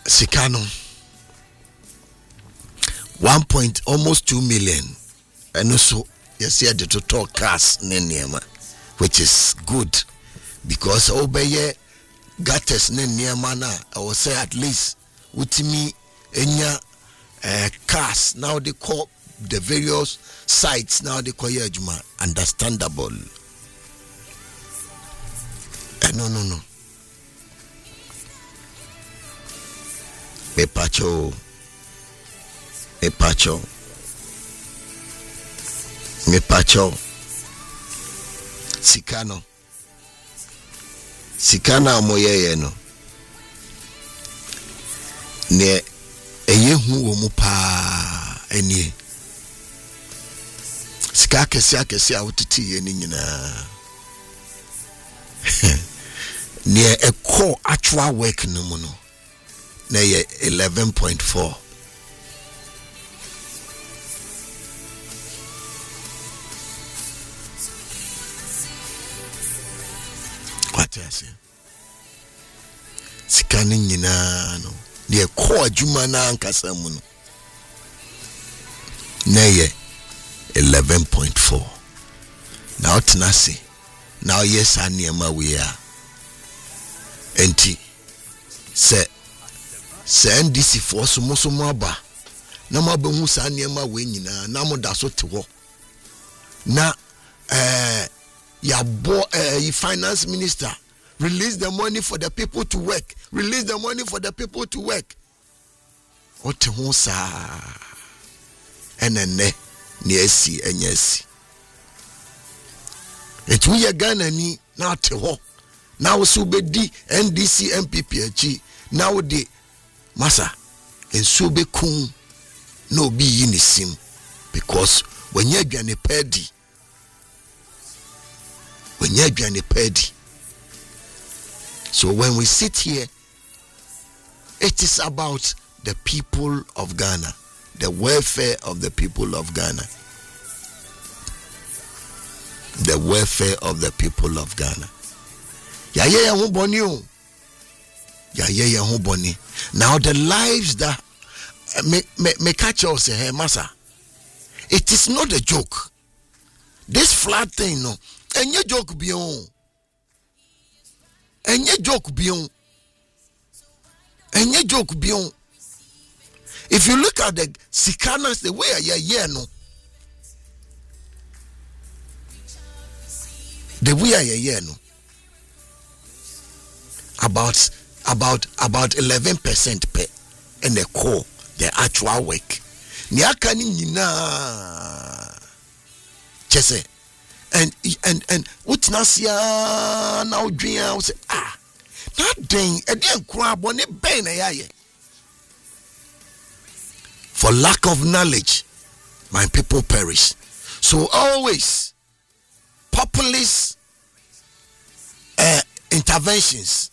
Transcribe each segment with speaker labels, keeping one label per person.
Speaker 1: Sikano 1.2 million. And also, you see the total cars Nenema, which is good because obey gutters Nenema na. I will say at least utimi enya cars now they call the various sites now they call Yajuma understandable. No. Me pacho. Sikana moyeye no. Ne eyehu wo mu pa enie. Sika kesi a wotiti ye ni nyina. Ne ekọ actual work no mu no. Na ye 11.4. What I say? Sikani nyina no. Ne ekọ adwuma na ankasa mu no. Na ye 11.4. Now tenase. Now yes aniema we are. Enti se NDC for so aba na mabehu sa aniema we nyina na mo da so te ho na your finance minister release the money for the people to work. What ho sa enene ni esi enyesi etu ye Ghana ni na te ho na wo so bedi NDC MPP achi na wo de masa enso be kun no be yinisim because when you adwane pedi so when we sit here it is about the people of Ghana, the welfare of the people of Ghana. Ya hu boni. Now the lives that me catch us here, massa. It is not a joke. This flat thing, no. Enye joke beyond. If you look at the Sikanas, the way no. The way no. About 11% per and the core, the actual work. Niakani nyina chese and utnasia now dream say that thing e dey kura boni ben na yaye. For lack of knowledge my people perish. So always populist interventions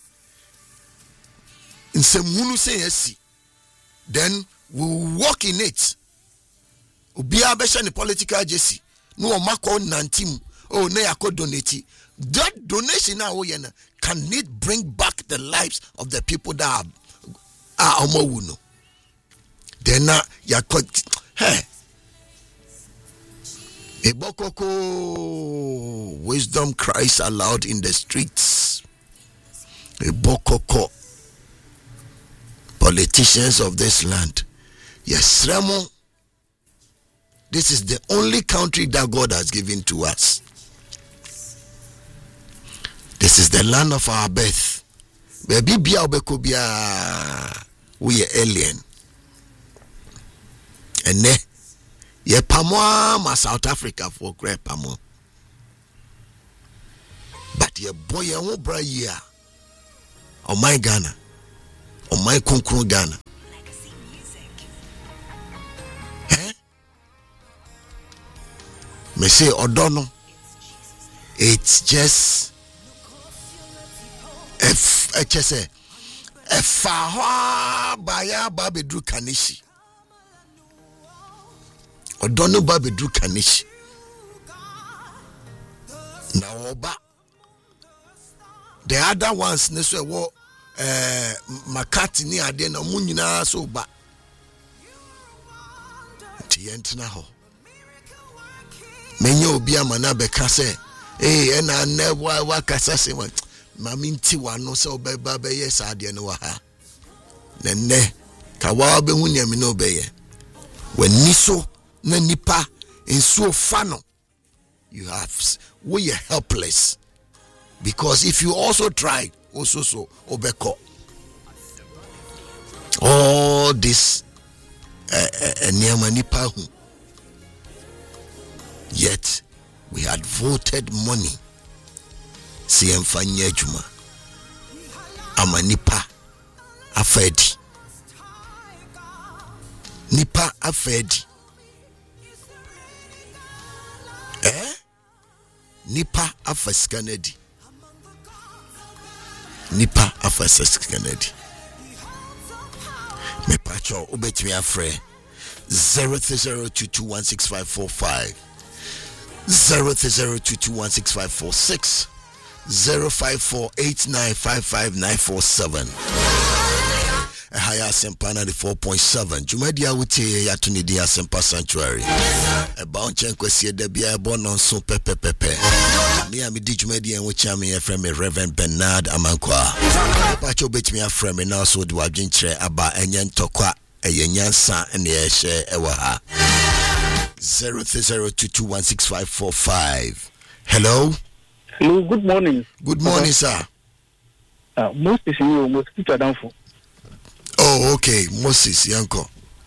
Speaker 1: in some munu say yes, then we will work in it. Ubia besha ni political jesi. No mako nantim. Oh ne yako donate. That donation na oyena can it bring back the lives of the people that are omowuno. Then na yako Ebokoko wisdom cries aloud in the streets. Ebokoko politicians of this land. Yes, Remo. This is the only country that God has given to us. This is the land of our birth. Baby bia obekobia we are alien. And ne ye pamo ma South Africa for great pamo. But ye boy ye won bra ye o my Ghana. On my Kunkru Ghana. Me say Odono. It's just a fahwa baya babedru kanishi. Odono babedru kanishi. Na oba. The other ones neso wo makati ni ade na mu nyina so ba ti yentina ho menye obi amana beka se ena na wa kasa se mami nti wano se obeba be yes ade no wa ha nenne ka wa be hu nyame no be ye wani so na nipa enso fa no you have we are helpless because if you also try also so obeko all this niama nipa hu yet we had voted money CM Fanya Juma Amanipa Afedi Nipa Afedi Nipa Afeskanedi Nipa Afeskanedi Me pacho ubetimi afre 03022165545 03022165546 05489559547 Higher Sempana the 4.7 Jumedia Wuti Yatunidi Sempa Sanctuary a bounce kwesi de bia bon so pepe me am di Jumedia and which am from Reverend Bernard Amankwa Pacho bet me afrem me now so do adwenkyere aba enyen tokwa eyenyansa and ye share ewa 03022165545 Hello.
Speaker 2: Hello, good morning.
Speaker 1: Good morning, sir.
Speaker 2: Moses, you mosquito downfall.
Speaker 1: Oh, okay, Moses, Yanko.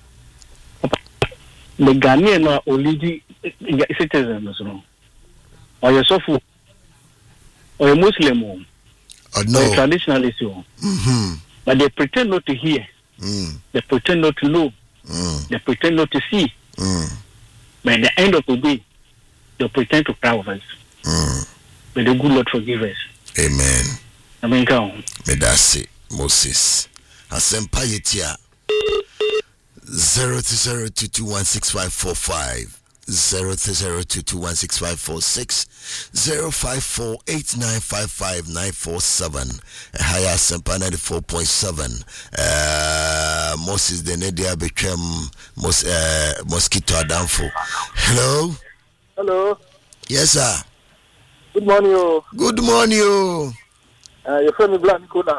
Speaker 2: The Ghanaian are already citizens, or you're Sofu, or a Muslim, or
Speaker 1: no.
Speaker 2: a traditionalist, but they pretend not to hear, they pretend not to know, they pretend not to see. But at the end of the day, they pretend to cry over us. May the good Lord forgive us.
Speaker 1: Amen.
Speaker 2: Amen.
Speaker 1: May that say Moses. Asempa yetia 03022165545 03022165546 05489559547 Higher Asempa 94.7 Moses the Nedia became mosquito adamfo. Hello.
Speaker 3: Hello.
Speaker 1: Yes, sir.
Speaker 3: Good morning, you.
Speaker 1: Good morning, you.
Speaker 3: Your friend Black Kodak.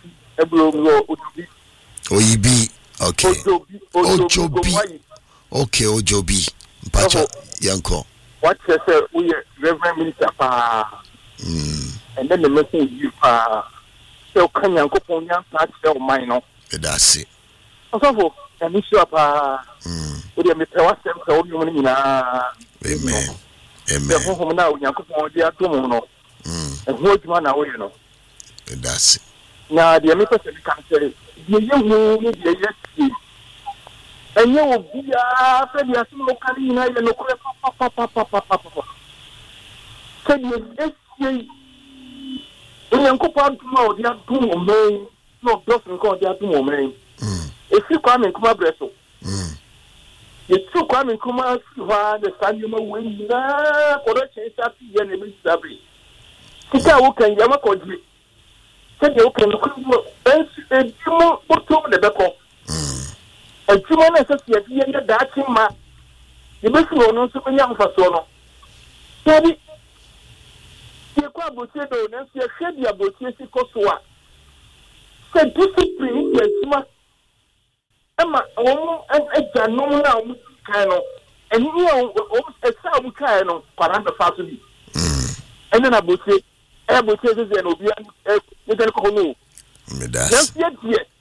Speaker 1: Oyibi. Okay. Ojobi. Okay, Ojobi. Mpacha Yanko.
Speaker 3: What you say? We Reverend Minister and then the message you so can Yanko Ponya start sell mine no.
Speaker 1: That's it.
Speaker 3: Also, and issue up we are Mr. Wasem so you na.
Speaker 1: Amen.
Speaker 3: Amen. The home now Yanko Ponya do no. And what man away no.
Speaker 1: That's it.
Speaker 3: Now the American country, you need the yes. And you will be a fairly small canina and no papa. Said yes, when you come out tomorrow, they are two men, no doesn't call their two men. If you come and come up, you two come and come out the sun you know when you for a chance at the enemy sabri. Sika can Yamako. Said you can cook a jimo to the beco. A jimo necessity at the that ma. The best one on so many young for sono. Said you quite botedo, and you shed your botesi cosua. Said discipline, yes, ma. Emma, and a no now, and you a sound kind of Paranda family. And then I would say, I would say this and Obian, you can call me. Yes, yet,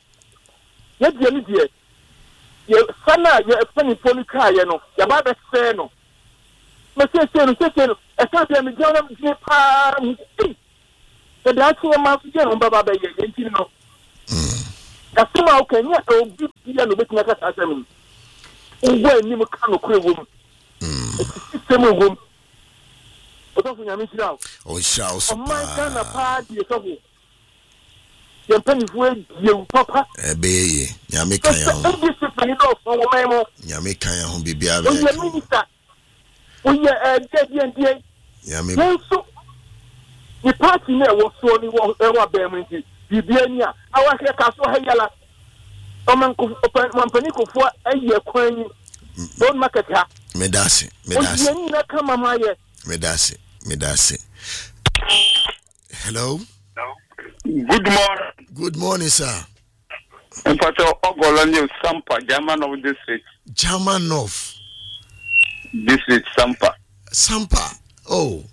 Speaker 3: your son, you're a funny polycar, you know, your mother said no. Monsieur, I thought I'm a John Japan. The Dutch mouth again, Baba, you know. That's how can you be a bit like a assassin? When you can't quit woman. System of woman. But often I miss now.
Speaker 1: Oh, shouts.
Speaker 3: My kind of party is over. Your penny for you, Papa.
Speaker 1: Be Yamika. Yamika, who be a
Speaker 3: minister. We are dead and dead.
Speaker 1: Yamika.
Speaker 3: The party never was so ever bearing. Bibiania, our hair castle Hayala. Oman Paniko a year coin. Don't market her.
Speaker 1: Medasi. Hello. Good morning, sir.
Speaker 4: Mpacho Ogolonyo Sampa, German of district.
Speaker 1: German of
Speaker 4: District Sampa.
Speaker 1: Oh,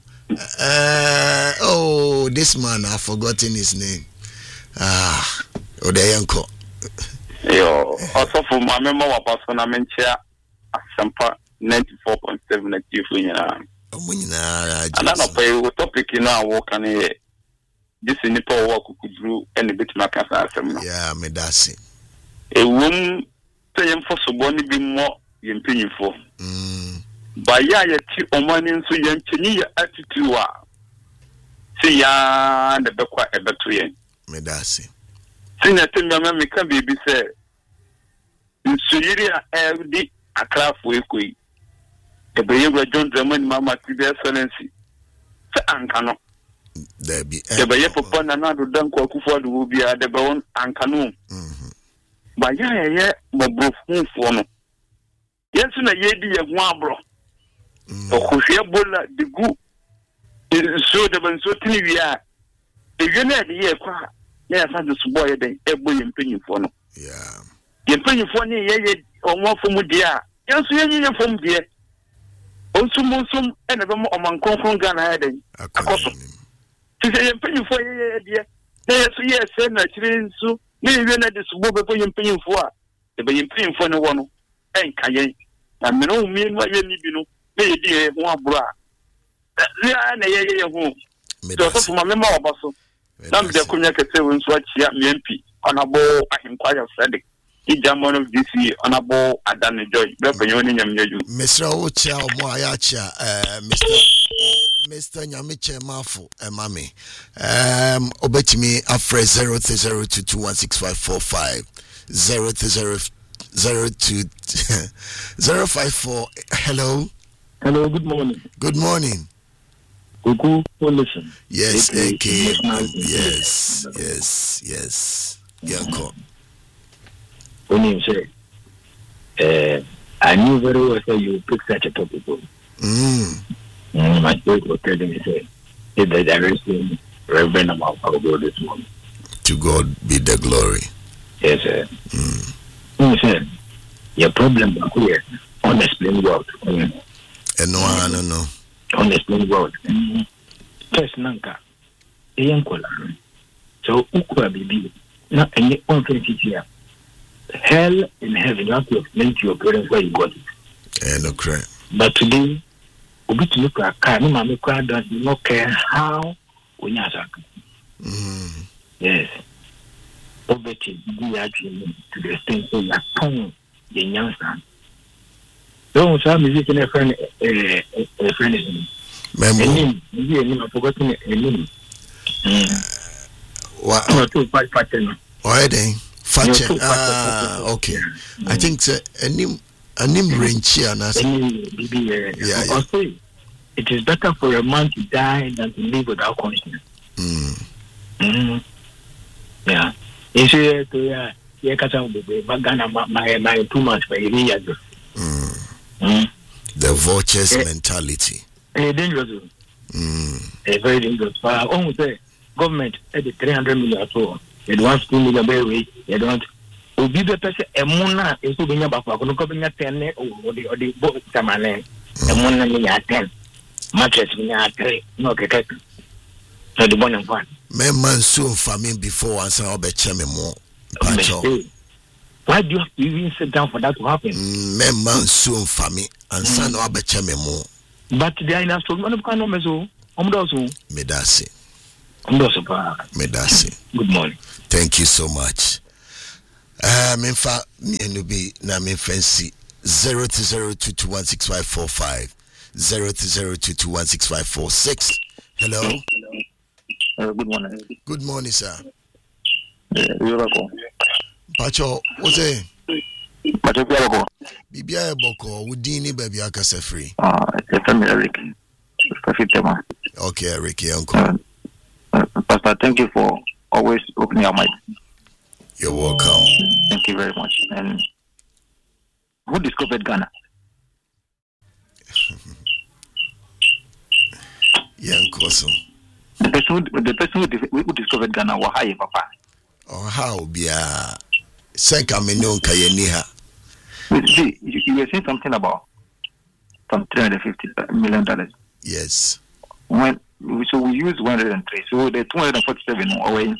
Speaker 1: this man, I've forgotten his name. Odeyanko.
Speaker 4: Yo, also for my memory, Pastor Menchia, Sampa 94.7 at Tifuina. Another pay topic in our work and this in the power work could do any bit Macassa.
Speaker 1: Yeah, Medasi.
Speaker 4: A woman saying for so bonny be more in paying for. By ya Oman so young Chini attitude. See ya the Bequa a better
Speaker 1: Medasi.
Speaker 4: Senator Mamma can be said. In Syria, LD, a craft weekly. The behavior John German Mamma to their excellency. Ankano.
Speaker 1: There be
Speaker 4: the Bayapo another dunk for the will be at the bone and canoe. By ya, my bro, for no. Yes, in a yedi of Wabro. Or Hosea Bola, the goo. It is so the one so we are. If you're not here, yes, I just boy a day, a boy in penny for no.
Speaker 1: Yeah.
Speaker 4: You're penny for me, or more from dear. Yes, you're from dear. Also, Monsum and a more among confront gun heading. A custom. She said, penny for a dear. Yes, send a train so maybe not this woman paying for. The bay paying for no one. And Kaye. And no mean what you need to know. Maybe one bra. They are in a home. So, for my memory of us. Some of the communicate swatch MP on a ball. I inquire Friday. German of DC on a ball. I done enjoy.
Speaker 1: Mr. Ocha, Moyacha, Mr. Nyamiche Mafu, Mami. Obetimi Afre 03022165545 03002 Hello.
Speaker 3: Hello, good morning.
Speaker 1: Good morning.
Speaker 3: Kuku Coalition.
Speaker 1: Yes, AK. Yes. Yanko.
Speaker 3: When you say, I knew very well that you pick such a topic. My spirit was telling me, say, if the direction, Reverend Amount, I'll go this morning.
Speaker 1: To God be the glory.
Speaker 3: Yes, sir. You said, your problem is here, unexplained world.
Speaker 1: No.
Speaker 3: Unexplained world. First, Nanka, a young color. So, Ukwa Bibi, not any one thing here. Hell in heaven, you have to explain to your parents where you got it.
Speaker 1: No crap.
Speaker 3: But today, we to look at car, no man, does not care how we are. Yes. Over to the extent of your tongue, the young son. Don't have music in a friend, a friend. I've forgotten a name.
Speaker 1: What?
Speaker 3: 2-5
Speaker 1: Why then? Okay. I think a name range here. Yeah.
Speaker 3: It is better for a man to die than to live without conscience. Yeah. You see, my 2 months by a year.
Speaker 1: The vultures mentality.
Speaker 3: Dangerous. A very dangerous. Almost say government at the 300 million at all. They don't 2 million berry. They don't. Obi be person emuna eso benya bakwa kono ko benya 10 o the book tamane emuna ni ya 10 matches ni ya 3 no keke so the bonus one
Speaker 1: me man so famine before answer obeche me mo pacho.
Speaker 3: Why do you have to even sit down for that to happen?
Speaker 1: Me man so famine answer no obeche me mo,
Speaker 3: but they are in a strong man of kano meso omdoso
Speaker 1: medasi
Speaker 3: good morning.
Speaker 1: Thank you so much. Memfa NB na memfancy 02022165545 02022165546. Hello.
Speaker 5: Good morning.
Speaker 1: Good morning, sir.
Speaker 5: You're welcome.
Speaker 1: Pacho, what's it?
Speaker 5: Pacho, you're welcome.
Speaker 1: Bibia Boko, Udini baby akasa free.
Speaker 5: It's Eric.
Speaker 1: Okay, Eric, uncle.
Speaker 5: Pastor, thank you for always opening your mic.
Speaker 1: You're welcome.
Speaker 5: Thank you very much. And who discovered Ghana?
Speaker 1: Young Kosom.
Speaker 5: The person who discovered Ghana was Haye Papa.
Speaker 1: Oh, how be a Sekamino Kayeniha?
Speaker 5: See, you were saying something about some $350 million.
Speaker 1: Yes.
Speaker 5: So we use 103. So the 247 away.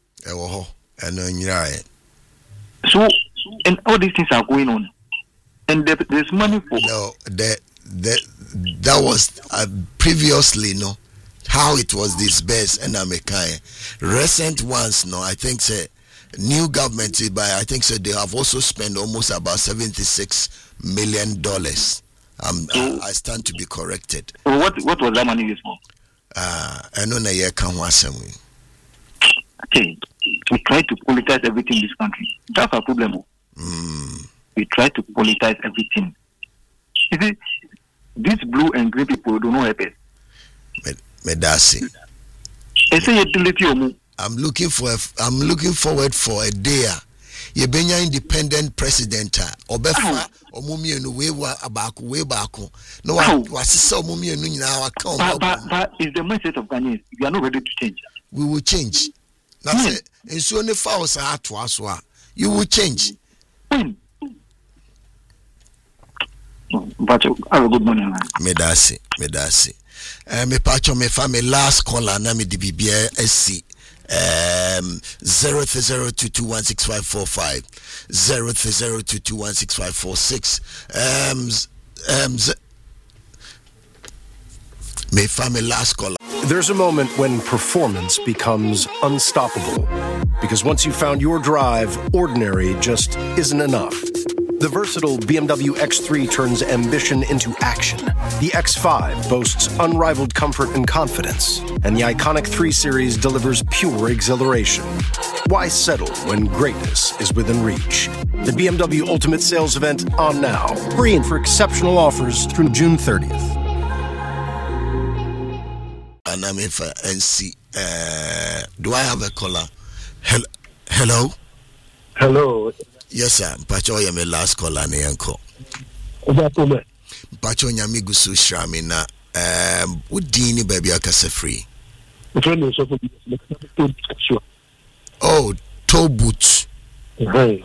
Speaker 5: So and all these things are going on, and there's money for.
Speaker 1: No, that was previously no. How it was disbursed and recent ones no. I think say new government by I think so they have also spent almost about $76 million. I stand to be corrected.
Speaker 5: So what was that money used for?
Speaker 1: I know na ye can wasem.
Speaker 5: Okay, we try to politicize everything in this country. That's our problem. We try to politicize everything. You see, these blue and green people don't know help us.
Speaker 1: Medasi. I'm looking forward for a day. You be independent president. Obefa omumi enu we back. No was so omumi enu nyina account.
Speaker 5: But is the mindset of Ghanaians. We are not ready to change.
Speaker 1: We will change. Now say enso ne fa o sa ato aso a you will change.
Speaker 5: When? But have a good morning, man.
Speaker 1: Medasi. Me pacho me fa me last caller na me DBBA SC 03022165545 03022165546 me fa me last caller.
Speaker 6: There's a moment when performance becomes unstoppable because once you've found your drive, ordinary just isn't enough. The versatile BMW X3 turns ambition into action. The X5 boasts unrivaled comfort and confidence, and the iconic 3 Series delivers pure exhilaration. Why settle when greatness is within reach? The BMW Ultimate Sales Event on now. Hurry in for exceptional offers through June 30th.
Speaker 1: And I'm in for NC. Do I have a caller? Hello?
Speaker 3: Hello.
Speaker 1: Yes, sir. Pacho ya me last caller ne yanko. Pacho nyami gusu shrami na udini baby akase free. Oh, toe boots. Okay.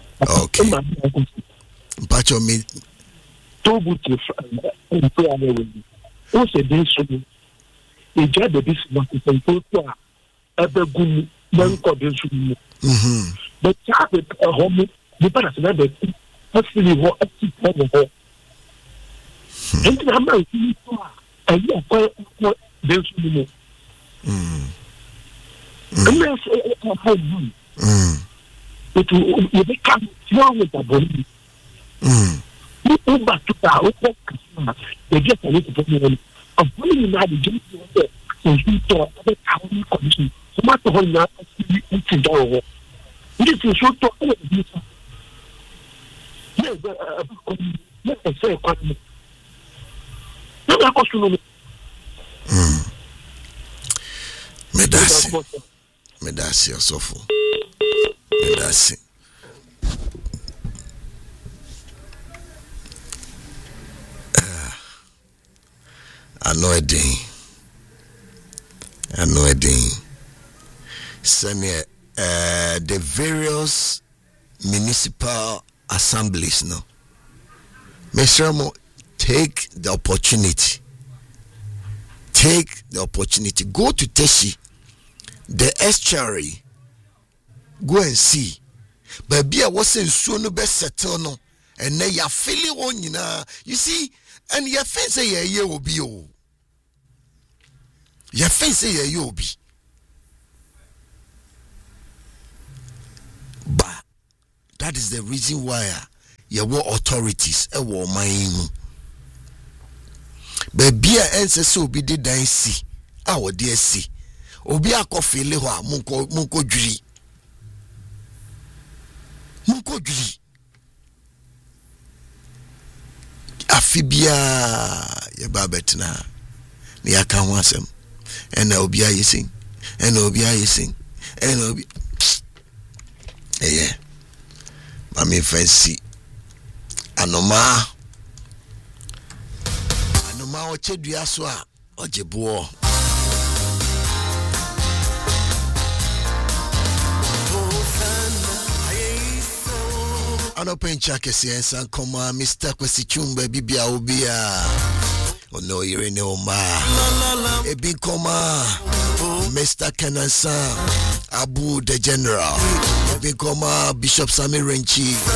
Speaker 1: Pacho me
Speaker 3: toe boots. Also, this is just the business to ever good man cordon. But a home. The parents are the hopefully what active for and I'm not a year for this woman. Unless a home, it will become wrong with the body. You back to the house, they get a little bit of winning now the game so you thought that our condition. So much to hold now, it's all. This is so to all of this. Yes, I say,
Speaker 1: Medasi Osofo. Medasi. Anoeding. Senior, the various municipal assemblies no. Mr. Mo, take the opportunity. Go to Teshi, the estuary. Go and see. But be a wasn't soon no best settle no. And then you're feeling one, you see, and your face say ye will be oh. Your face say ye will be. But that is the reason why your authorities were mine. But be a answer so be the dine see. Our dear see. Obi a coffee lewa munko juri. Afibia ya babetina. Ni aka wansem. And obi a yising. And yeah, Mami fancy. Anoma oche dua so a ojebo. Anopencha kesiensa koma Mr. Kwesi Chumba bibia obia. Ono irene oma. Ebi koma Mr. Kenansa Abu the General. Ebi koma Bishop Sami Renchi.